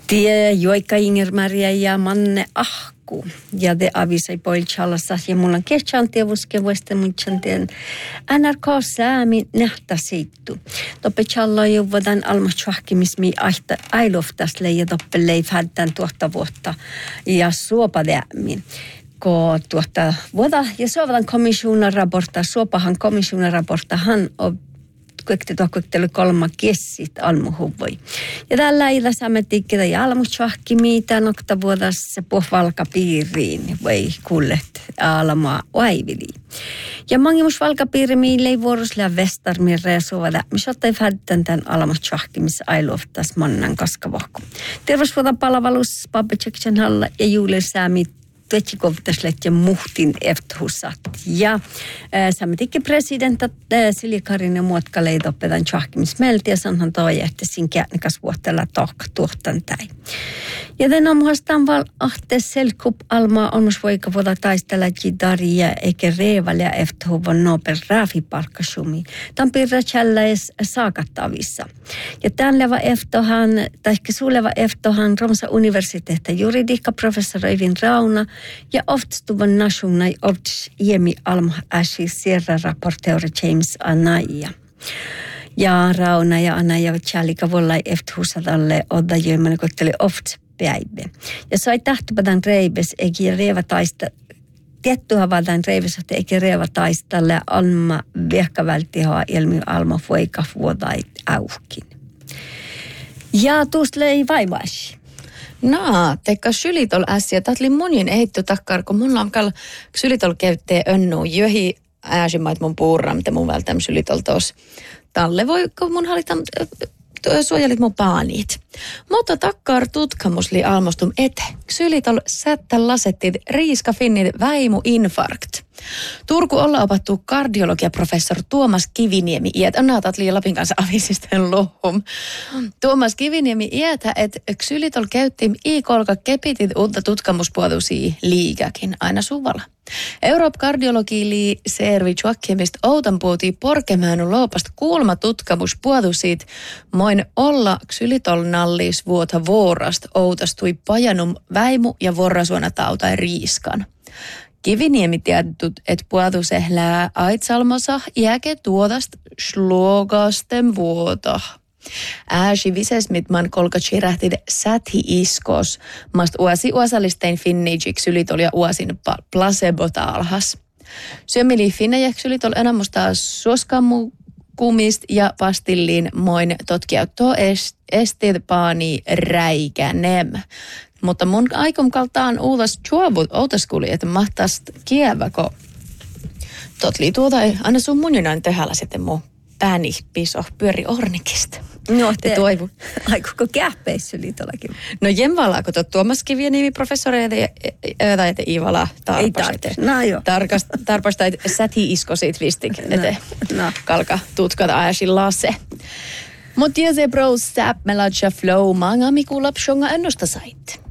Tie Joikka Inger-Maria ja Manne Ahku. Ja te avisai poilchallassa ja mulla on kehtsantiavuske vuosta mutsantien NRK-säämi nähtäsiittu. Toppe challo juvodan almatsuahkimismi ailoftasle ja toppe leifhäddän tuotta vuotta ja suopadäämin. Ko tuotta vuoda ja suovadan komissionan raportta, suopahan komissionan raporttahan on kuektelu kolma kessit almuhuvoi. Ja tällä ilta saamme tikkitä ja almutsahkimiita nokta vuodassa valkapiiriin vai kullet almaa vaivili. Ja mangimus valkapiiri miille ei vuoroslea vestarmirra ja suvada, missä ottai fäddän tämän almutsahkimis ailuoftas mannan kaskavahku. Terveysvuodan palavalus Papacheksen halla ja juulisäämit Tuetsikovtaslet ja muhtin efthusat. Ja samtikin presidentat Silja Karinen muotkaleita oppetan tjahkimismelti ja sanhan toi, että siinä käännikas vuottella tohka tuohtan täi. Ja den omhastaan val ahte selkup alma olmus voika vuoda taistella jidaria eikä reevalia efthuvan Nobel raafipalkkasumi. Tämän pirra tjälläis saakattavissa. Ja tämän leva eftohan, tai ehkä suuleva eftohan Romsa universiteetta juridiikka professori Öivin Rauna ja oftstuvan nasunai ofts jemi alma äsi sierra rapporteuri James Anaia. Ja Rauna ja Anaia tjälika vollai efthusadalle odda jöimän kotteli ofts päivä. Ja sai tahtupadan reibes eikä reeva taista tiettyä vadan reibes eikä reeva taistalle alma vehkavältihaa ilmi alma voika vuodait aukin. Ja tuosta ei vaivaisi. Naa, teikka sylitol äsiä. Tätli monien ehitty takkar, kun mulla on kall sylitol käyttää önnu johi ääsimait mun puurram, te mun välttäm sylitol tos. Talle voi, kun mun hallitaan suojelit mun paanit. Mutta takkar tutkamusli almostum ete. Sylitol sättä lasettit riiska finnit väimu infarkt. Turku olla opattu kardiologiaprofessor Tuomas Kiviniemi iät. Annaatat liian Lapin kanssa avisisten lohum. Tuomas Kiviniemi iätä, että ksylitol käytti i-kolka kepitit uutta tutkamuspuotusia liikäkin aina suvalla. Euroopan kardiologi servi tjuakkemist outan puhutii porkemäänu loopast kuulma tutkamuspuotusiit moin olla ksylitol nallis vuota vuorast outastui pajanum väimu ja vorrasuona tautai riiskan. Kiviniemi tiedetut, että puotusehlää aitsalmasa iäke tuodast slogasten vuota. Ääsi visesmit man kolka chirähtid säthi iskos, mast uasi uasallistein finnijik sylitol ja uasin placebo-talhas. Syömili finnejäk sylitol enammusta suoskammukumist ja pastilliin moin totkiauttoo estit paani räikänem. Mutta mun aikomkaltaan uutas juovut outaskuuli, että mahtaist kieväko. Totli tuota ei aina sun muninain tehällä sitten mun pääni piso pyöri ornikista. No te toivu. Aikuko kähpeissä liitollakin? No jemvalaako Tuomas Kiviniemi professori ja Iivala tarpasta. No joo. Tarpasta, että säti isko siitä vistik, että kalka tutkata ääsin lase. Mutta se bro säp melatja flow manga miku lapshonga ennusta sait.